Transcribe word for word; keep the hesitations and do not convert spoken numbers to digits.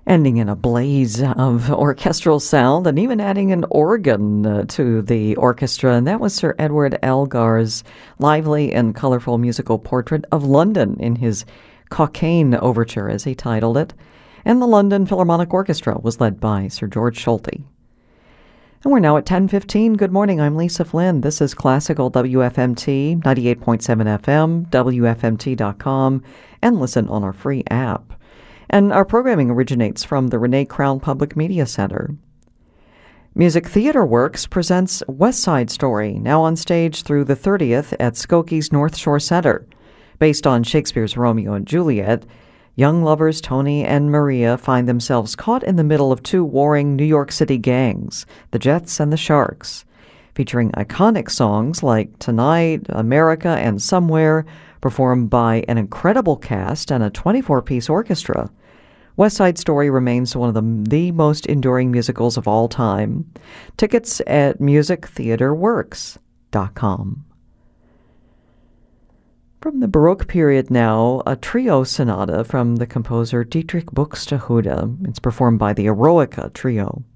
Ending in a blaze of orchestral sound and even adding an organ uh, to the orchestra. And that was Sir Edward Elgar's lively and colorful musical portrait of London in his Cockaigne Overture, as he titled it. And the London Philharmonic Orchestra was led by Sir George Solti. And we're now at ten fifteen. Good morning, I'm Lisa Flynn. This is Classical W F M T, ninety-eight point seven F M, W F M T dot com, and listen on our free app. And our programming originates from the Renee Crown Public Media Center. Music Theater Works presents West Side Story, now on stage through the thirtieth at Skokie's North Shore Center. Based on Shakespeare's Romeo and Juliet, young lovers Tony and Maria find themselves caught in the middle of two warring New York City gangs, the Jets and the Sharks. Featuring iconic songs like Tonight, America, and Somewhere, performed by an incredible cast and a twenty-four piece orchestra. West Side Story remains one of the, the most enduring musicals of all time. Tickets at music theater works dot com. From the Baroque period now, a trio sonata from the composer Dietrich Buxtehude. It's performed by the Eroica Trio.